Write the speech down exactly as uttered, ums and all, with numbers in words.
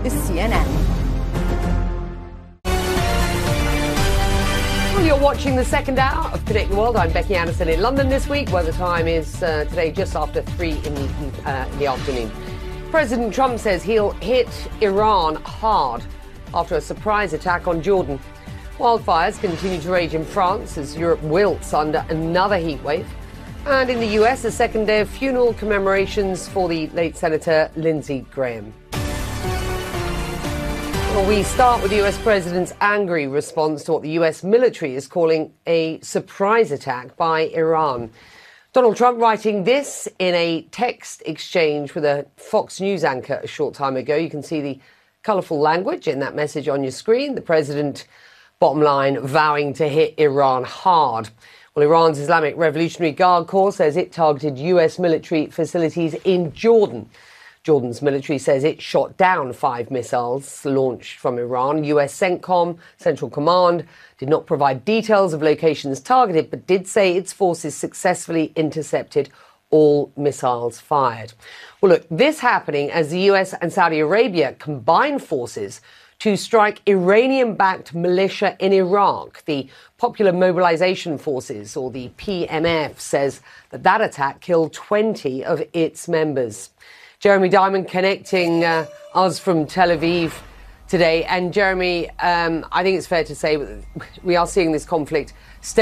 is C N N. Well, you're watching the second hour of Connect the World. I'm Becky Anderson in London this week, where the time is uh, today just after three in the, uh, in the afternoon. President Trump says he'll hit Iran hard after a surprise attack on Jordan. Wildfires continue to rage in France as Europe wilts under another heatwave. And in the U S, a second day of funeral commemorations for the late Senator Lindsey Graham. Well, we start with the U S president's angry response to what the U S military is calling a surprise attack by Iran. Donald Trump writing this in a text exchange with a Fox News anchor a short time ago. You can see the colourful language in that message on your screen. The president, bottom line, vowing to hit Iran hard. Well, Iran's Islamic Revolutionary Guard Corps says it targeted U S military facilities in Jordan. Jordan's military says it shot down five missiles launched from Iran. U S CENTCOM, Central Command, did not provide details of locations targeted, but did say its forces successfully intercepted all missiles fired. Well, look, this happening as the U S and Saudi Arabia combine forces to strike Iranian-backed militia in Iraq. The Popular Mobilization Forces, or the P M F, says that that attack killed twenty of its members. Jeremy Diamond connecting uh, us from Tel Aviv today. And Jeremy, um, I think it's fair to say we are seeing this conflict